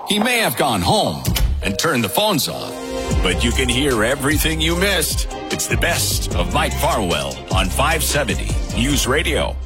He may have gone home and turned the phones off, but you can hear everything you missed. It's the best of Mike Farwell on 570 News Radio.